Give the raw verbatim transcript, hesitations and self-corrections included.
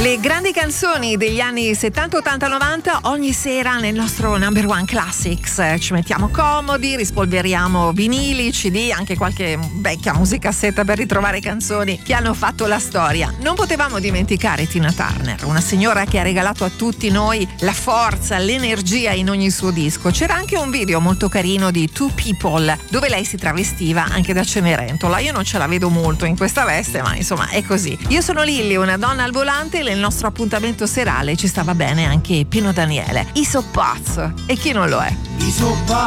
Le grandi canzoni degli anni settanta, ottanta, novanta ogni sera nel nostro Number One Classics. Ci mettiamo comodi, rispolveriamo vinili, C D, anche qualche vecchia musicassetta per ritrovare canzoni che hanno fatto la storia. Non potevamo dimenticare Tina Turner, una signora che ha regalato a tutti noi la forza, l'energia in ogni suo disco. C'era anche un video molto carino di Two People dove lei si travestiva anche da Cenerentola. Io non ce la vedo molto in questa veste, ma insomma è così. Io sono Lilli, una donna al volante. Nel nostro appuntamento serale ci stava bene anche Pino Daniele. I so pazzo, e chi non lo è? I so pazzo.